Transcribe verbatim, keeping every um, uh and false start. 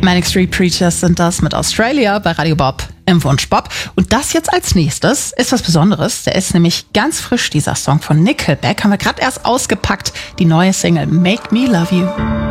Manic Street Preachers sind das mit Australia bei Radio Bob im Wunschbob. Und das jetzt als nächstes ist was Besonderes. Der ist nämlich ganz frisch, dieser Song von Nickelback. Haben wir gerade erst ausgepackt. Die neue Single Make Me Love You.